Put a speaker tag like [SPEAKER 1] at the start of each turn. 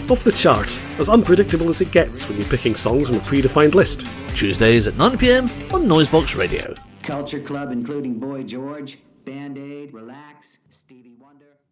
[SPEAKER 1] Off the Chart, as unpredictable as it gets when you're picking songs from a predefined list.
[SPEAKER 2] Tuesdays at 9pm on Noisebox Radio.
[SPEAKER 3] Culture Club including Boy George, Band-Aid, Relax, Stevie Wonder.